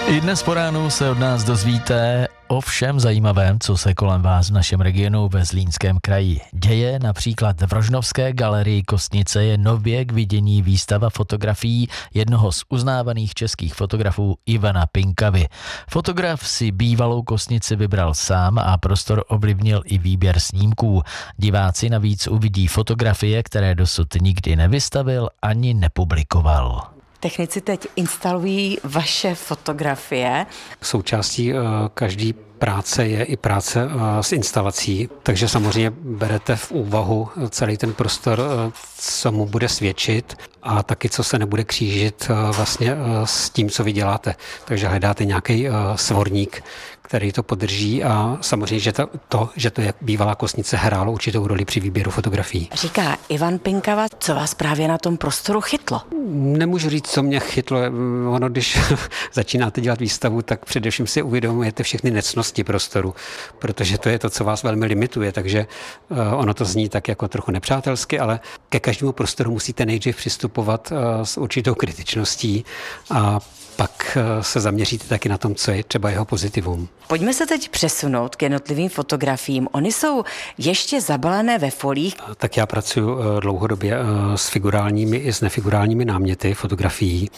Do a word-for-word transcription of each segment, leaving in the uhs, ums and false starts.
I dnes po ránu se od nás dozvíte o všem zajímavém, co se kolem vás v našem regionu ve Zlínském kraji děje. Například v Rožnovské galerii Kostnice je nově k vidění výstava fotografií jednoho z uznávaných českých fotografů Ivana Pinkavy. Fotograf si bývalou Kostnici vybral sám a prostor ovlivnil i výběr snímků. Diváci navíc uvidí fotografie, které dosud nikdy nevystavil ani nepublikoval. Technici teď instalují vaše fotografie. Součástí uh, každý práce je i práce uh, s instalací, takže samozřejmě berete v úvahu celý ten prostor, uh, co mu bude svědčit a taky, co se nebude křížit uh, vlastně uh, s tím, co vy děláte. Takže hledáte nějaký uh, svorník, který to podrží a samozřejmě, že to, to, že to je bývalá Kostnice, hrálo určitou roli při výběru fotografií. Říká Ivan Pinkava, co vás právě na tom prostoru chytlo? Nemůžu říct, co mě chytlo. Ono, když začínáte dělat výstavu, tak především si uvědomujete všechny necnosti prostoru, protože to je to, co vás velmi limituje, takže ono to zní tak jako trochu nepřátelsky, ale ke každému prostoru musíte nejdřív přistupovat s určitou kritičností a pak se zaměříte taky na tom, co je třeba jeho pozitivum. Pojďme se teď přesunout k jednotlivým fotografiím. Oni jsou ještě zabalené ve folích. Tak já pracuji dlouhodobě s figurálními i s nefigurálními náměty fotografií,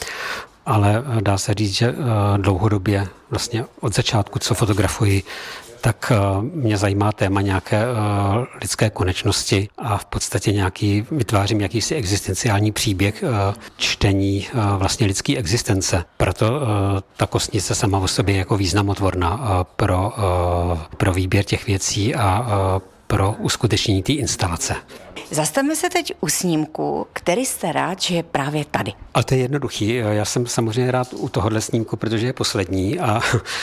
ale dá se říct, že dlouhodobě, vlastně od začátku, co fotografuji, tak mě zajímá téma nějaké lidské konečnosti a v podstatě nějaký, vytvářím jakýsi existenciální příběh čtení vlastně lidské existence. Proto ta Kostnice sama o sobě jako významotvorná pro, pro výběr těch věcí a pro uskutečnění té instalace. Zastavme se teď u snímku, který jste rád, že je právě tady. Ale to je jednoduchý. Já jsem samozřejmě rád u tohohle snímku, protože je poslední a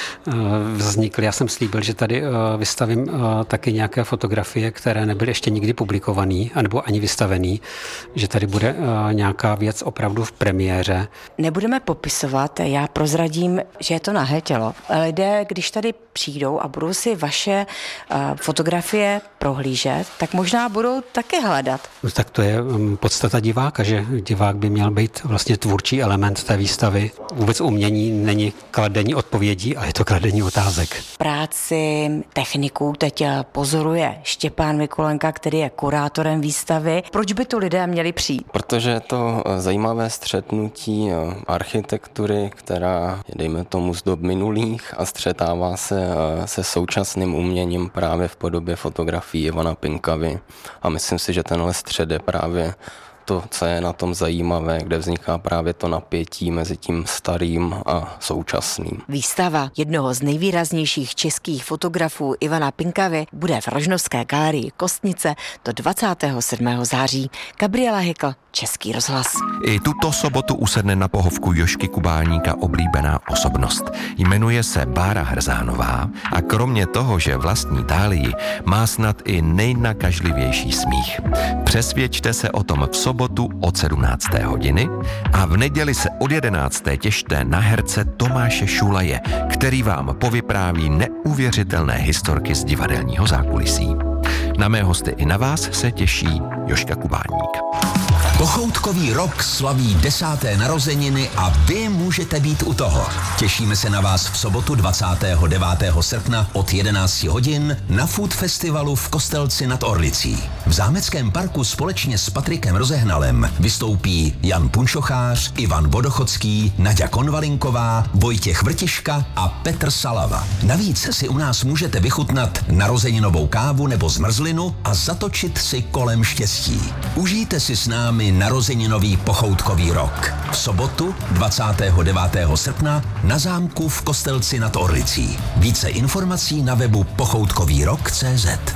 vznikl. Já jsem slíbil, že tady vystavím taky nějaké fotografie, které nebyly ještě nikdy publikované, anebo ani vystavený, že tady bude nějaká věc opravdu v premiéře. Nebudeme popisovat, já prozradím, že je to nahé tělo. Lidé, když tady přijdou a budou si vaše fotografie prohlížet, tak možná budou také hledat. No, tak to je podstata diváka, že divák by měl být vlastně tvůrčí element té výstavy. Vůbec umění není kladení odpovědí, ale je to kladení otázek. Práci techniků teď pozoruje Štěpán Mikulenka, který je kurátorem výstavy. Proč by tu lidé měli přijít? Protože je to zajímavé střetnutí architektury, která je, dejme tomu, z dob minulých a střetává se se současným uměním právě v podobě fotografií Ivana Pinkavy. A myslím si, že tenhle střed je právě to, co je na tom zajímavé, kde vzniká právě to napětí mezi tím starým a současným. Výstava jednoho z nejvýraznějších českých fotografů Ivana Pinkavy bude v Rožnovské galerii Kostnice do dvacátého sedmého září. Gabriela Hykl, Český rozhlas. I tuto sobotu usedne na pohovku Jožky Kubáníka oblíbená osobnost. Jmenuje se Bára Hrzánová a kromě toho, že vlastní Itálii, má snad i nejnakažlivější smích. Přesvědčte se o tom v sobotu od sedmnácté hodiny a v neděli se od jedenácté těšte na herce Tomáše Šulaje, který vám povypráví neuvěřitelné historky z divadelního zákulisí. Na mé hosty i na vás se těší Jožka Kubáník. Pochoutkový rok slaví desáté narozeniny a vy můžete být u toho. Těšíme se na vás v sobotu dvacátého devátého srpna od jedenácti hodin na Food Festivalu v Kostelci nad Orlicí. V Zámeckém parku společně s Patrikem Rozehnalem vystoupí Jan Punčochář, Ivan Vodochodský, Naďa Konvalinková, Vojtěch Vrtiška a Petr Salava. Navíc si u nás můžete vychutnat narozeninovou kávu nebo zmrzlinu a zatočit si kolem štěstí. Užijte si s námi narozeninový pochoutkový rok. V sobotu dvacátého devátého srpna na zámku v Kostelci nad Orlicí. Více informací na webu pochoutkový rok tečka cé zet.